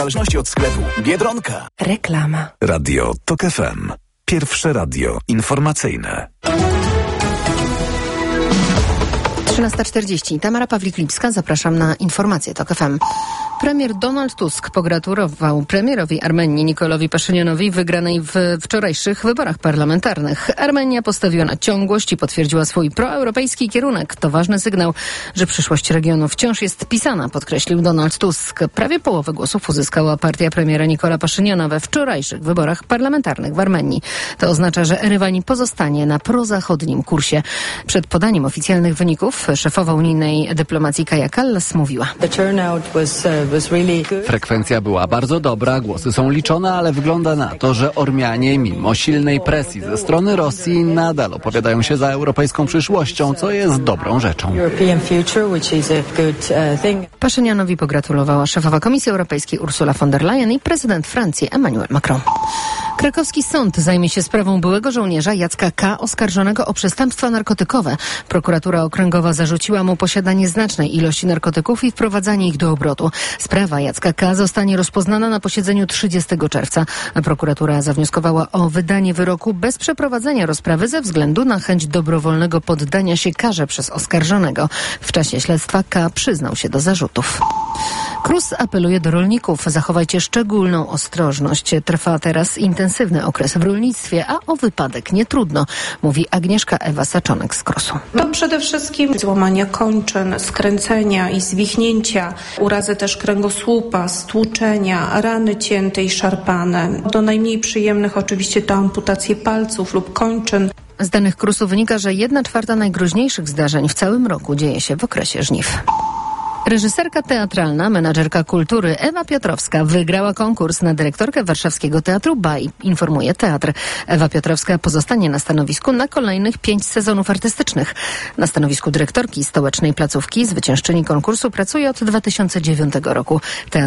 zależności od sklepu. Biedronka. Reklama. Radio TOK FM. Pierwsze radio informacyjne. 13:40. Tamara Pawlik-Lipska. Zapraszam na informacje TOK FM. Premier Donald Tusk pogratulował premierowi Armenii Nikolowi Paszynianowi wygranej w wczorajszych wyborach parlamentarnych. Armenia postawiła na ciągłość i potwierdziła swój proeuropejski kierunek. To ważny sygnał, że przyszłość regionu wciąż jest pisana, podkreślił Donald Tusk. Prawie połowę głosów uzyskała partia premiera Nikola Paszyniana we wczorajszych wyborach parlamentarnych w Armenii. To oznacza, że Erywan pozostanie na prozachodnim kursie. Przed podaniem oficjalnych wyników szefowa unijnej dyplomacji Kaja Kallas mówiła: Frekwencja była bardzo dobra, głosy są liczone, ale wygląda na to, że Ormianie mimo silnej presji ze strony Rosji nadal opowiadają się za europejską przyszłością, co jest dobrą rzeczą. Paszynianowi pogratulowała szefowa Komisji Europejskiej Ursula von der Leyen i prezydent Francji Emmanuel Macron. Krakowski sąd zajmie się sprawą byłego żołnierza Jacka K., oskarżonego o przestępstwa narkotykowe. Prokuratura okręgowa zarzuciła mu posiadanie znacznej ilości narkotyków i wprowadzanie ich do obrotu. Sprawa Jacka K. zostanie rozpoznana na posiedzeniu 30 czerwca. Prokuratura zawnioskowała o wydanie wyroku bez przeprowadzenia rozprawy ze względu na chęć dobrowolnego poddania się karze przez oskarżonego. W czasie śledztwa K. przyznał się do zarzutów. KRUS apeluje do rolników: zachowajcie szczególną ostrożność. Trwa teraz intensywny okres w rolnictwie, a o wypadek nie trudno, mówi Agnieszka Ewa Saczonek z KRUS-u. To przede wszystkim złamania kończyn, skręcenia i zwichnięcia, urazy też kręgosłupa, stłuczenia, rany cięte i szarpane. Do najmniej przyjemnych oczywiście to amputacje palców lub kończyn. Z danych KRUS-u wynika, że 1/4 najgroźniejszych zdarzeń w całym roku dzieje się w okresie żniw. Reżyserka teatralna, menadżerka kultury Ewa Piotrowska wygrała konkurs na dyrektorkę warszawskiego Teatru BAI, informuje teatr. Ewa Piotrowska pozostanie na stanowisku na kolejnych 5 sezonów artystycznych. Na stanowisku dyrektorki stołecznej placówki zwyciężczyni konkursu pracuje od 2009 roku.